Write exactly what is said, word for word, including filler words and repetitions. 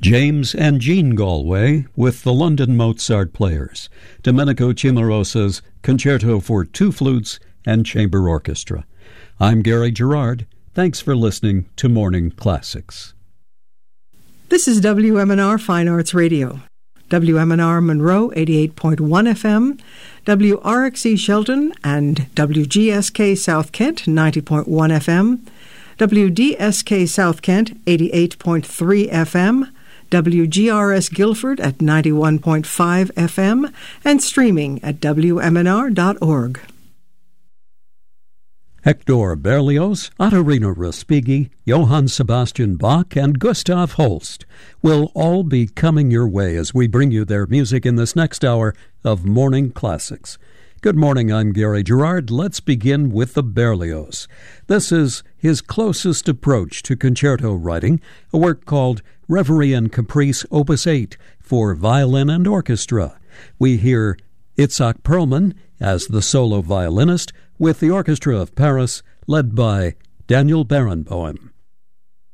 James and Jean Galway with the London Mozart Players, Domenico Cimarosa's Concerto for Two Flutes and Chamber Orchestra. I'm Gary Gerard. Thanks for listening to Morning Classics. This is W M N R Fine Arts Radio. W M N R Monroe eighty-eight point one F M, W R X E Shelton and W G S K South Kent ninety point one F M, W D S K South Kent eighty-eight point three F M, W G R S Guilford at ninety-one point five F M, and streaming at W M N R dot org. Hector Berlioz, Ottorino Respighi, Johann Sebastian Bach, and Gustav Holst will all be coming your way as we bring you their music in this next hour of Morning Classics. Good morning, I'm Gary Gerard. Let's begin with the Berlioz. This is his closest approach to concerto writing, a work called Reverie and Caprice Opus eight for violin and orchestra. We hear Itzhak Perlman as the solo violinist with the Orchestra of Paris led by Daniel Barenboim.